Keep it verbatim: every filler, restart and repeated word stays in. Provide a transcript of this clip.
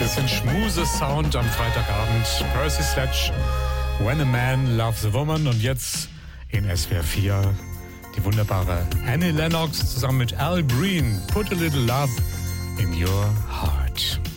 Bisschen Schmuse-Sound am Freitagabend. Percy Sledge, When a Man Loves a Woman. Und jetzt in S W R vier die wunderbare Annie Lennox zusammen mit Al Green. Put a little love in your heart.